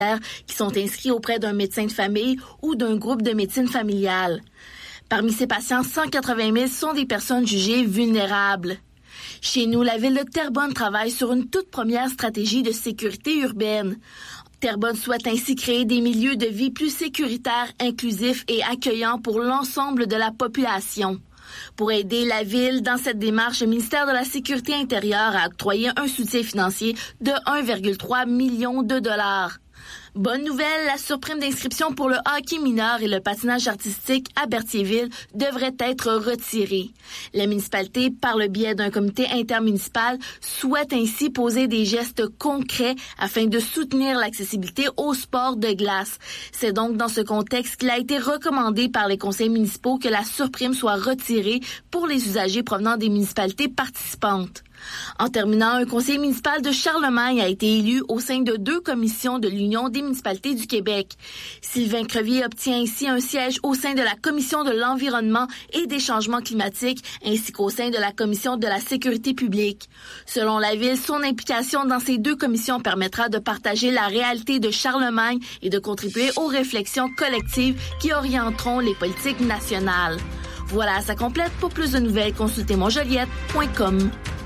qui sont inscrits auprès d'un médecin de famille ou d'un groupe de médecine familiale. Parmi ces patients, 180 000 sont des personnes jugées vulnérables. Chez nous, la ville de Terrebonne travaille sur une toute première stratégie de sécurité urbaine. Terrebonne souhaite ainsi créer des milieux de vie plus sécuritaires, inclusifs et accueillants pour l'ensemble de la population. Pour aider la ville dans cette démarche, le ministère de la Sécurité intérieure a octroyé un soutien financier de 1,3 million de dollars. Bonne nouvelle, la surprime d'inscription pour le hockey mineur et le patinage artistique à Berthierville devrait être retirée. La municipalité, par le biais d'un comité intermunicipal, souhaite ainsi poser des gestes concrets afin de soutenir l'accessibilité au sport de glace. C'est donc dans ce contexte qu'il a été recommandé par les conseils municipaux que la surprime soit retirée pour les usagers provenant des municipalités participantes. En terminant, un conseiller municipal de Charlemagne a été élu au sein de 2 commissions de l'Union des municipalités du Québec. Sylvain Crevier obtient ainsi un siège au sein de la Commission de l'environnement et des changements climatiques, ainsi qu'au sein de la Commission de la sécurité publique. Selon la Ville, son implication dans ces 2 commissions permettra de partager la réalité de Charlemagne et de contribuer aux réflexions collectives qui orienteront les politiques nationales. Voilà, ça complète. Pour plus de nouvelles, consultez monjoliette.com.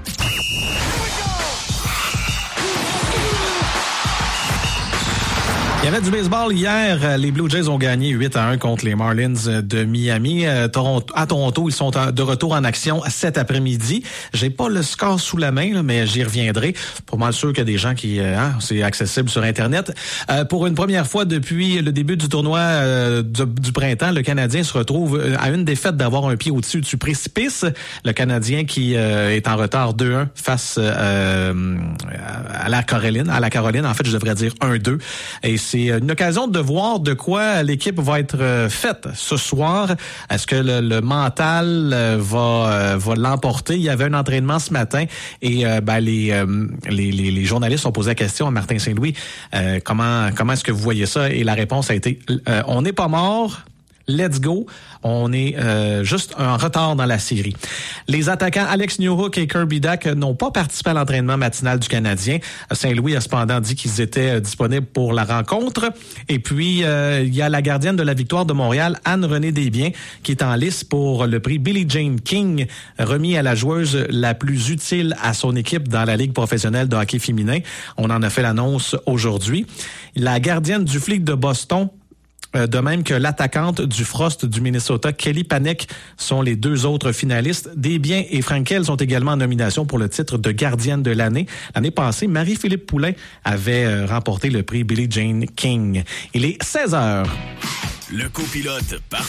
Il y avait du baseball hier. Les Blue Jays ont gagné 8-1 contre les Marlins de Miami. À Toronto, ils sont de retour en action cet après-midi. J'ai pas le score sous la main, là, mais j'y reviendrai. Pas mal sûr qu'il y a des gens qui... c'est accessible sur Internet. Pour une première fois depuis le début du tournoi du printemps, le Canadien se retrouve à une défaite d'avoir un pied au-dessus du précipice. Le Canadien qui est en retard 2-1 face à la Caroline. À la Caroline, en fait, je devrais dire 1-2. Et c'est une occasion de voir de quoi l'équipe va être faite ce soir. Est-ce que le mental va l'emporter? Il y avait un entraînement ce matin et les journalistes ont posé la question à Martin Saint-Louis. Comment est-ce que vous voyez ça? Et la réponse a été on n'est pas mort. Let's go. On est juste en retard dans la série. Les attaquants Alex Newhook et Kirby Dack n'ont pas participé à l'entraînement matinal du Canadien. Saint-Louis a cependant dit qu'ils étaient disponibles pour la rencontre. Et puis, il y a la gardienne de la victoire de Montréal, Anne-Renée Desbiens, qui est en lice pour le prix Billie Jean King, remis à la joueuse la plus utile à son équipe dans la Ligue professionnelle de hockey féminin. On en a fait l'annonce aujourd'hui. La gardienne du Flic de Boston, de même que l'attaquante du Frost du Minnesota, Kelly Panek, sont les 2 autres finalistes. Desbiens et Frankel sont également en nomination pour le titre de gardienne de l'année. L'année passée, Marie-Philippe Poulin avait remporté le prix Billie Jean King. Il est 16h. Le copilote